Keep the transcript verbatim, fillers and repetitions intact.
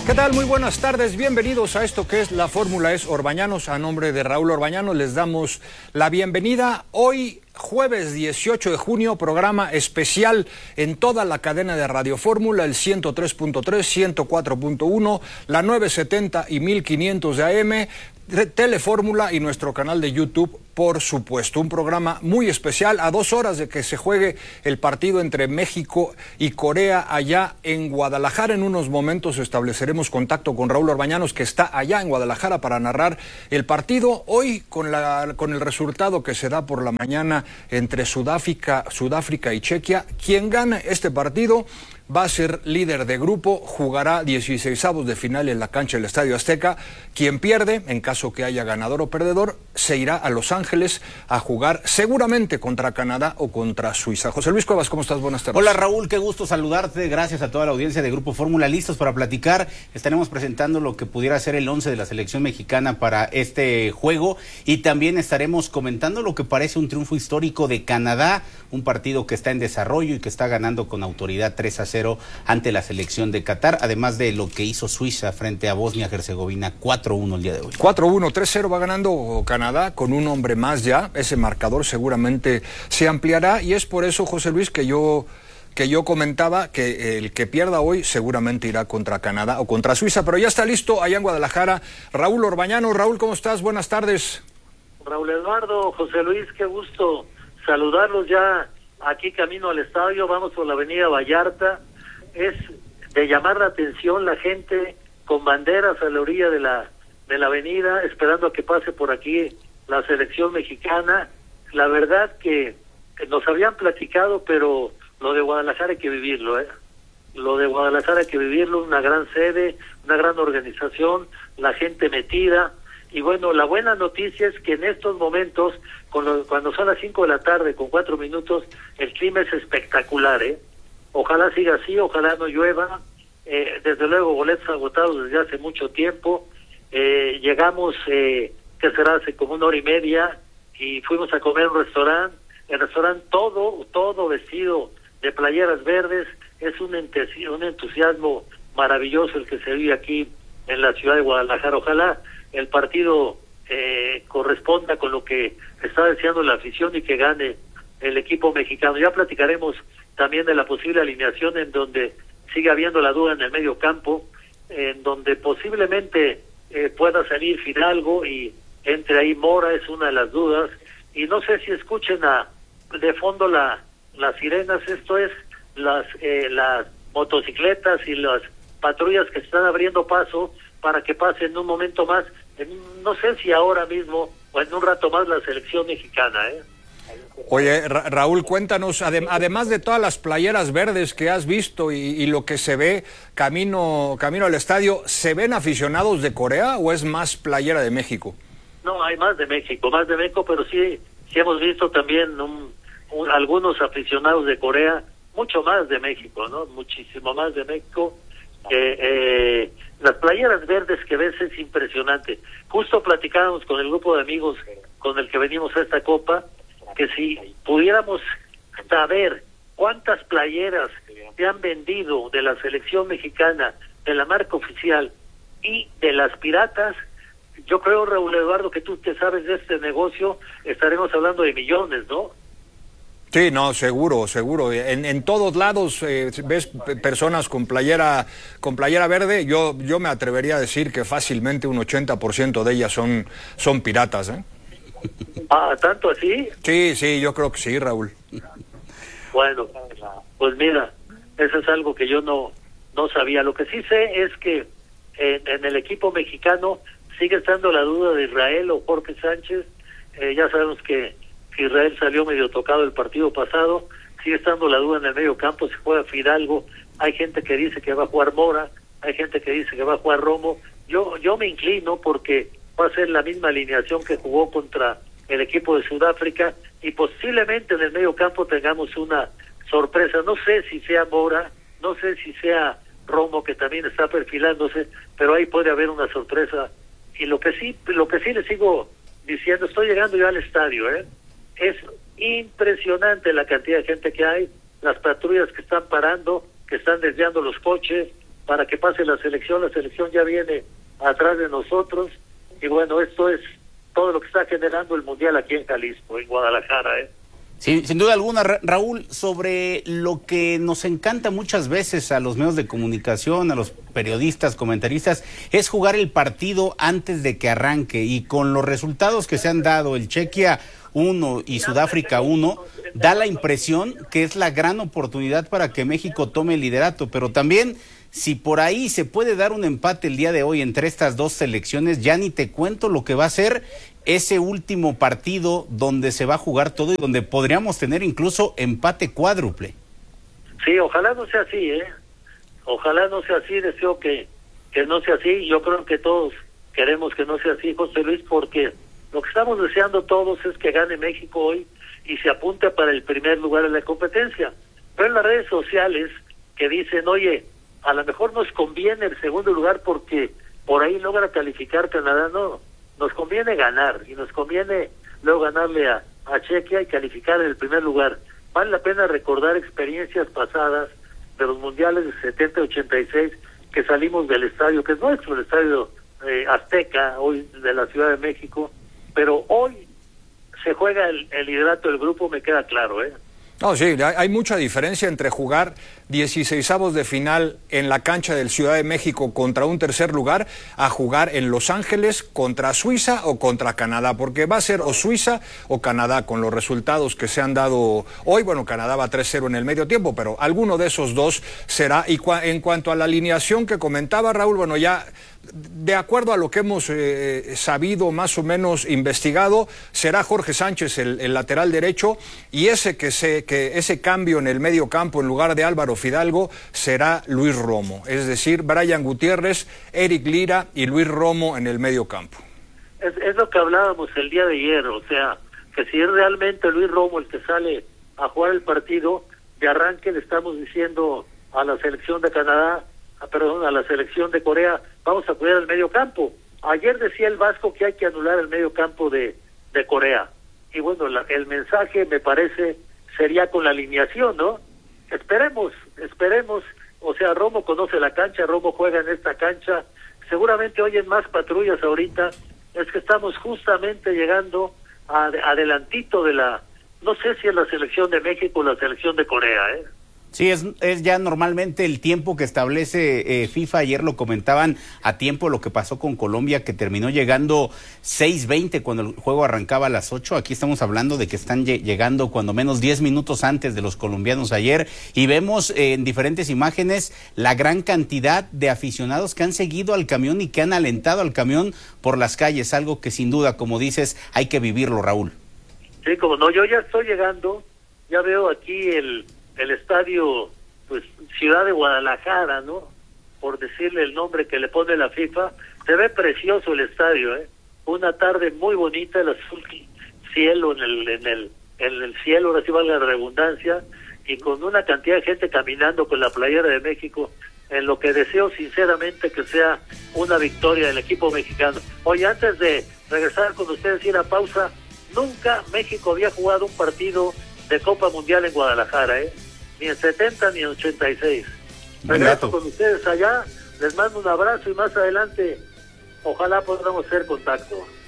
¿Qué tal? Muy buenas tardes, bienvenidos a esto que es la Fórmula Es Orbañanos. A nombre de Raúl Orbañanos les damos la bienvenida. Hoy, jueves dieciocho de junio, programa especial en toda la cadena de Radio Fórmula, el ciento tres punto tres, ciento cuatro punto uno, la novecientos setenta y mil quinientos de A M, Telefórmula y nuestro canal de YouTube, por supuesto. Un programa muy especial a dos horas de que se juegue el partido entre México y Corea allá en Guadalajara. En unos momentos estableceremos contacto con Raúl Orbañanos, que está allá en Guadalajara para narrar el partido. Hoy, con, la, con el resultado que se da por la mañana entre Sudáfrica, Sudáfrica y Chequia, quien gane este partido va a ser líder de grupo, jugará dieciseisavos de final en la cancha del Estadio Azteca. Quien pierde, en caso que haya ganador o perdedor, se irá a Los Ángeles a jugar seguramente contra Canadá o contra Suiza. José Luis Cuevas, ¿cómo estás? Buenas tardes. Hola Raúl, qué gusto saludarte. Gracias a toda la audiencia de Grupo Fórmula. Listos para platicar. Estaremos presentando lo que pudiera ser el once de la selección mexicana para este juego y también estaremos comentando lo que parece un triunfo histórico de Canadá, un partido que está en desarrollo y que está ganando con autoridad tres a cero ante la selección de Qatar, además de lo que hizo Suiza frente a Bosnia-Herzegovina cuatro uno el día de hoy. cuatro uno, tres cero va ganando Canadá con un hombre más ya. Ese marcador seguramente se ampliará y es por eso, José Luis, que yo que yo comentaba que el que pierda hoy seguramente irá contra Canadá o contra Suiza, pero ya está listo allá en Guadalajara Raúl Orbañanos. Raúl, ¿cómo estás? Buenas tardes. Raúl Eduardo, José Luis, qué gusto saludarlos ya aquí camino al estadio. Vamos por la avenida Vallarta. Es de llamar la atención la gente con banderas a la orilla de la de la avenida, esperando a que pase por aquí la selección mexicana. La verdad que, que nos habían platicado, pero lo de Guadalajara hay que vivirlo, ¿eh? Lo de Guadalajara hay que vivirlo, una gran sede, una gran organización, la gente metida. Y bueno, la buena noticia es que en estos momentos, cuando, cuando son las cinco de la tarde con cuatro minutos, el clima es espectacular, ¿eh? Ojalá siga así, ojalá no llueva. Eh, desde luego, boletos agotados desde hace mucho tiempo. Eh, llegamos, eh, que será hace como una hora y media, y fuimos a comer en un restaurante. El restaurante todo, todo vestido de playeras verdes. Es un, entes- un entusiasmo maravilloso el que se vive aquí en la ciudad de Guadalajara. Ojalá el partido eh, corresponda con lo que está deseando la afición y que gane el equipo mexicano. Ya platicaremos también de la posible alineación, en donde sigue habiendo la duda en el medio campo, en donde posiblemente eh, pueda salir Fidalgo y entre ahí Mora, es una de las dudas. Y no sé si escuchen a, de fondo la las sirenas. Esto es las eh, las motocicletas y las patrullas que están abriendo paso para que pase en un momento más, en, no sé si ahora mismo o en un rato más, la selección mexicana, ¿eh? Oye, Ra Raúl, cuéntanos, adem además de todas las playeras verdes que has visto y, y lo que se ve camino, camino al estadio, ¿se ven aficionados de Corea o es más playera de México? No, hay más de México, más de México, pero sí, sí hemos visto también un, un, algunos aficionados de Corea, mucho más de México, ¿no? Muchísimo más de México. Eh, eh, las playeras verdes que ves es impresionante. Justo platicábamos con el grupo de amigos con el que venimos a esta Copa, que si pudiéramos saber cuántas playeras se han vendido de la selección mexicana, de la marca oficial y de las piratas, yo creo, Raúl Eduardo, que tú que sabes de este negocio, estaremos hablando de millones, ¿no? Sí, no, seguro, seguro. En, en todos lados eh, ves personas con playera con playera verde. Yo yo me atrevería a decir que fácilmente un ochenta por ciento de ellas son, son piratas, ¿eh? Ah, ¿tanto así? Sí, sí, yo creo que sí, Raúl. Bueno, pues mira, eso es algo que yo no no sabía. Lo que sí sé es que en, en el equipo mexicano sigue estando la duda de Israel o Jorge Sánchez. Eh, ya sabemos que Israel salió medio tocado el partido pasado. Sigue estando la duda en el medio campo si juega Fidalgo. Hay gente que dice que va a jugar Mora, hay gente que dice que va a jugar Romo. Yo yo me inclino porque va a ser la misma alineación que jugó contra el equipo de Sudáfrica, y posiblemente en el medio campo tengamos una sorpresa. No sé si sea Mora, no sé si sea Romo, que también está perfilándose, pero ahí puede haber una sorpresa. Y lo que sí, lo que sí le sigo diciendo, estoy llegando ya al estadio, ¿eh? Es impresionante la cantidad de gente que hay, las patrullas que están parando, que están desviando los coches, para que pase la selección. La selección ya viene atrás de nosotros y bueno, esto es todo lo que está generando el Mundial aquí en Jalisco, en Guadalajara, ¿eh? Sí, sin duda alguna, Ra Raúl, sobre lo que nos encanta muchas veces a los medios de comunicación, a los periodistas, comentaristas, es jugar el partido antes de que arranque, y con los resultados que se han dado, el Chequia uno y Sudáfrica uno, da la impresión que es la gran oportunidad para que México tome el liderato, pero también si por ahí se puede dar un empate el día de hoy entre estas dos selecciones, ya ni te cuento lo que va a ser ese último partido donde se va a jugar todo y donde podríamos tener incluso empate cuádruple. Sí, ojalá no sea así, ¿eh? Ojalá no sea así, deseo que, que no sea así. Yo creo que todos queremos que no sea así, José Luis, porque lo que estamos deseando todos es que gane México hoy y se apunte para el primer lugar en la competencia. Pero en las redes sociales que dicen, oye, a lo mejor nos conviene el segundo lugar porque por ahí logra calificar Canadá, no. Nos conviene ganar y nos conviene luego ganarle a, a Chequia y calificar en el primer lugar. Vale la pena recordar experiencias pasadas de los mundiales de setenta y ochenta y seis, que salimos del estadio, que es nuestro, el estadio eh, Azteca, hoy de la Ciudad de México, pero hoy se juega el, el liderato del grupo, me queda claro, ¿eh? No, sí, hay mucha diferencia entre jugar dieciseisavos de final en la cancha del Ciudad de México contra un tercer lugar a jugar en Los Ángeles contra Suiza o contra Canadá, porque va a ser o Suiza o Canadá con los resultados que se han dado hoy. Bueno, Canadá va tres cero en el medio tiempo, pero alguno de esos dos será. Y cua en cuanto a la alineación que comentaba Raúl, bueno, ya de acuerdo a lo que hemos eh, sabido, más o menos investigado, será Jorge Sánchez el, el lateral derecho, y ese que se que ese cambio en el medio campo en lugar de Álvaro Fidalgo será Luis Romo, es decir, Brian Gutiérrez, Eric Lira y Luis Romo en el medio campo. Es, es lo que hablábamos el día de ayer, o sea, que si es realmente Luis Romo el que sale a jugar el partido, de arranque le estamos diciendo a la selección de Canadá, a, perdón, a la selección de Corea, vamos a cuidar el medio campo. Ayer decía el Vasco que hay que anular el medio campo de, de Corea. Y bueno, la, el mensaje me parece sería con la alineación, ¿no? Esperemos, esperemos. O sea, Romo conoce la cancha, Romo juega en esta cancha. Seguramente oyen más patrullas ahorita. Es que estamos justamente llegando a, adelantito de la, no sé si es la selección de México o la selección de Corea, ¿eh? Sí, es, es ya normalmente el tiempo que establece eh, FIFA. Ayer lo comentaban a tiempo lo que pasó con Colombia, que terminó llegando seis veinte cuando el juego arrancaba a las ocho. Aquí estamos hablando de que están llegando cuando menos diez minutos antes de los colombianos ayer, y vemos eh, en diferentes imágenes la gran cantidad de aficionados que han seguido al camión y que han alentado al camión por las calles, algo que sin duda, como dices, hay que vivirlo, Raúl. Sí, como no, yo ya estoy llegando, ya veo aquí el... el estadio, pues, Ciudad de Guadalajara, ¿no? Por decirle el nombre que le pone la FIFA. Se ve precioso el estadio, ¿eh? Una tarde muy bonita, el azul cielo en el, en el, en el cielo, ahora sí vale la redundancia, y con una cantidad de gente caminando con la playera de México, en lo que deseo sinceramente que sea una victoria del equipo mexicano. Oye, antes de regresar con ustedes y ir a pausa, nunca México había jugado un partido de Copa Mundial en Guadalajara, ¿eh? Ni en setenta ni en ochenta y seis. Regreso con ustedes allá, les mando un abrazo y más adelante ojalá podamos hacer contacto.